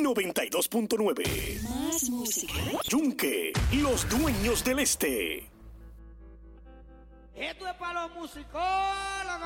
92.9. Más música. Yunque, los dueños del este. Esto es para los musicólogos.